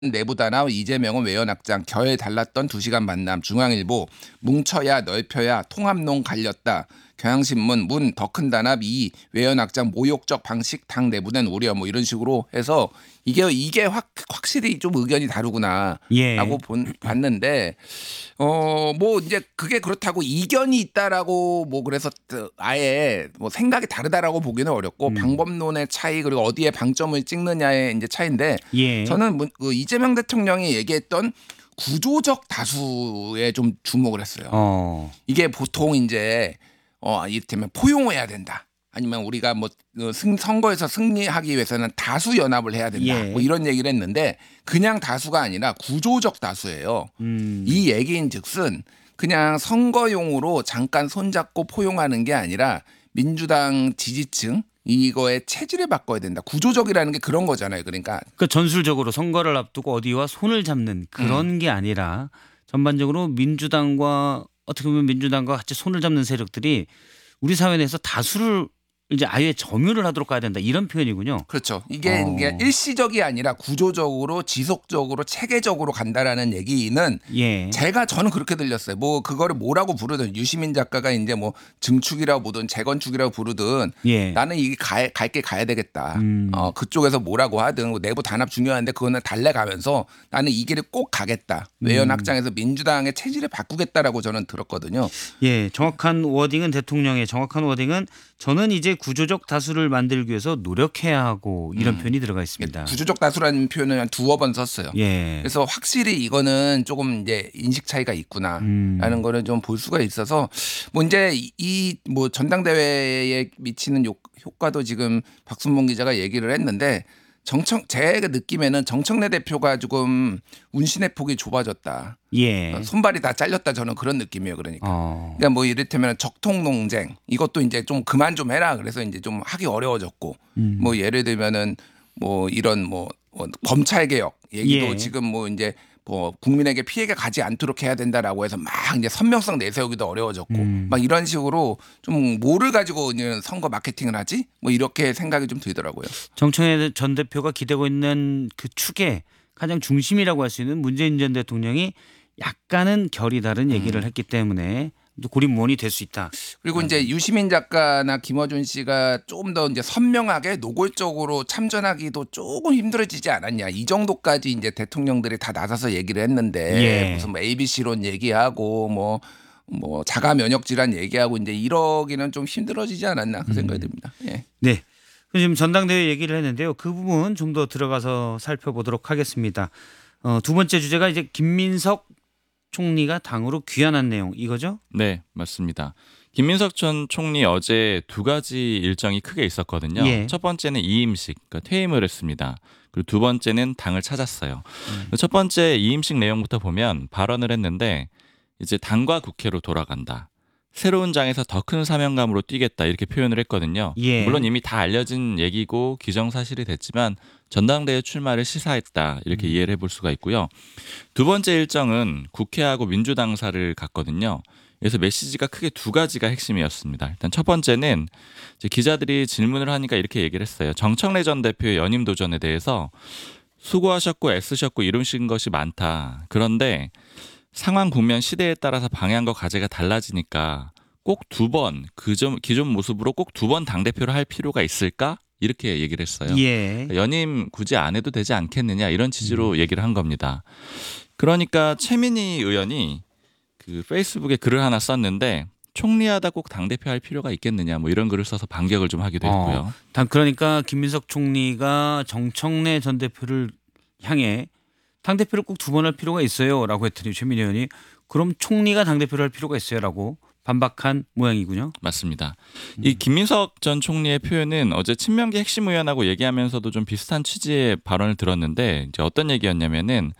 내부단합 이재명은 외연확장 결 달랐던 2시간 만남 중앙일보 뭉쳐야 넓혀야 통합론 갈렸다. 경향신문 문 더 큰 단합 2 외연확장 모욕적 방식 당 내부된 우려 뭐 이런 식으로 해서 이게 확실히 좀 의견이 다르구나라고 예. 봤는데 뭐 이제 그게 그렇다고 이견이 있다라고 뭐 그래서 아예 뭐 생각이 다르다라고 보기는 어렵고 방법론의 차이 그리고 어디에 방점을 찍느냐의 이제 차이인데 예. 저는 그 이재명 대통령이 얘기했던 구조적 다수에 좀 주목을 했어요. 이게 보통 이제 이를테면 포용해야 된다. 아니면 우리가 뭐 선거에서 승리하기 위해서는 다수 연합을 해야 된다. 예. 뭐 이런 얘기를 했는데 그냥 다수가 아니라 구조적 다수예요. 이 얘기인즉슨 그냥 선거용으로 잠깐 손잡고 포용하는 게 아니라 민주당 지지층 이거의 체질을 바꿔야 된다. 구조적이라는 게 그런 거잖아요. 그러니까 전술적으로 선거를 앞두고 어디와 손을 잡는 그런 게 아니라 전반적으로 민주당과 어떻게 보면 민주당과 같이 손을 잡는 세력들이 우리 사회 내에서 다수를 이제 아예 점유를 하도록 가야 된다 이런 표현이군요. 그렇죠. 이게 일시적이 아니라 구조적으로 지속적으로 체계적으로 간다라는 얘기는 저는 그렇게 들렸어요. 뭐 그거를 뭐라고 부르든 유시민 작가가 이제 뭐 증축이라고 부르든 재건축이라고 부르든 나는 이게 갈 게 가야 되겠다. 그쪽에서 뭐라고 하든 뭐 내부 단합 중요한데 그거는 달래가면서 나는 이 길을 꼭 가겠다. 외연확장에서 민주당의 체질을 바꾸겠다라고 저는 들었거든요. 예, 정확한 워딩은 대통령의 정확한 워딩은 저는 이제 구조적 다수를 만들기 위해서 노력해야 하고 이런 표현이 들어가 있습니다. 구조적 다수라는 표현을 한 2번 썼어요. 그래서 확실히 이거는 조금 이제 인식 차이가 있구나라는 거를 좀 볼 수가 있어서 뭐 이제 이 뭐 전당대회에 미치는 효과도 지금 박순봉 기자가 얘기를 했는데 제 느낌에는 정청래 대표가 조금 운신의 폭이 좁아졌다. 손발이 다 잘렸다 저는 그런 느낌이에요. 그러니까 뭐 이를테면 적통 논쟁 이것도 이제 좀 그만 좀 해라. 그래서 이제 좀 하기 어려워졌고 뭐 예를 들면은 뭐 이런 뭐 검찰 개혁 얘기도 지금 뭐 이제 뭐 국민에게 피해가 가지 않도록 해야 된다라고 해서 막 이제 선명성 내세우기도 어려워졌고 막 이런 식으로 좀 뭐를 가지고 선거 마케팅을 하지? 뭐 이렇게 생각이 좀 들더라고요. 정청래 전 대표가 기대고 있는 그 축의 가장 중심이라고 할 수 있는 문재인 전 대통령이 약간은 결이 다른 얘기를 했기 때문에 고립무원이 될 수 있다. 그리고 이제 유시민 작가나 김어준 씨가 조금 더 이제 선명하게 노골적으로 참전하기도 조금 힘들어지지 않았냐. 이 정도까지 이제 대통령들이 다 나서서 얘기를 했는데 무슨 뭐 ABC론 얘기하고 뭐 자가 면역 질환 얘기하고 이제 이러기는 좀 힘들어지지 않았나 그 생각이 듭니다. 네. 지금 전당대회 얘기를 했는데요. 그 부분 좀 더 들어가서 살펴보도록 하겠습니다. 두 번째 주제가 이제 김민석 총리가 당으로 귀환한 내용 이거죠? 네, 맞습니다. 김민석 전 총리 어제 2가지 일정이 크게 있었거든요. 첫 번째는 이임식, 그러니까 퇴임을 했습니다. 그리고 두 번째는 당을 찾았어요. 첫 번째 이임식 내용부터 보면 발언을 했는데 이제 당과 국회로 돌아간다. 새로운 장에서 더 큰 사명감으로 뛰겠다 이렇게 표현을 했거든요. 물론 이미 다 알려진 얘기고 기정사실이 됐지만 전당대회 출마를 시사했다 이렇게 이해를 해볼 수가 있고요. 두 번째 일정은 국회하고 민주당사를 갔거든요. 그래서 메시지가 크게 2가지가 핵심이었습니다. 일단 첫 번째는 이제 기자들이 질문을 하니까 이렇게 얘기를 했어요. 정청래 전 대표의 연임 도전에 대해서 수고하셨고 애쓰셨고 이루신 것이 많다. 그런데 상황 국면 시대에 따라서 방향과 과제가 달라지니까 꼭 2번 기존 모습으로 꼭 2번 당대표를 할 필요가 있을까? 이렇게 얘기를 했어요. 연임 굳이 안 해도 되지 않겠느냐 이런 취지로 얘기를 한 겁니다. 그러니까 최민희 의원이 그 페이스북에 글을 하나 썼는데 총리하다 꼭 당대표 할 필요가 있겠느냐 뭐 이런 글을 써서 반격을 좀 하기도 했고요. 그러니까 김민석 총리가 정청래 전 대표를 향해 당대표를 꼭 2번 할 필요가 있어요 라고 했더니 최민희 의원이 그럼 총리가 당대표를 할 필요가 있어요 라고 반박한 모양이군요. 맞습니다. 이 김민석 전 총리의 표현은 어제 친명계 핵심 의원하고 얘기하면서도 좀 비슷한 취지의 발언을 들었는데 이제 어떤 얘기였냐면은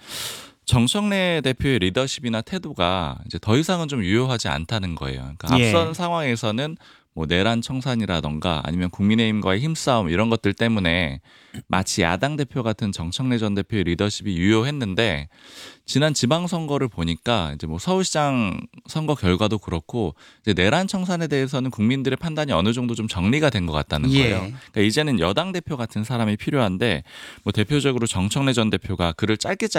정청래 대표의 리더십이나 태도가 이제 더 이상은 좀 유효하지 않다는 거예요. 그러니까 앞선 상황에서는 뭐 내란 청산이라던가 아니면 국민의힘과의 힘싸움 이런 것들 때문에 마치 야당 대표 같은 정청래 전 대표의 리더십이 유효했는데 지난 지방선거를 보니까 이제 뭐 서울시장 선거 결과도 그렇고 이제 내란 청산에 대해서는 국민들의 판단이 어느 정도 좀 정리가 된 것 같다는 거예요. 그러니까 이제는 여당 대표 같은 사람이 필요한데 뭐 대표적으로 정청래 전 대표가 글을 짧게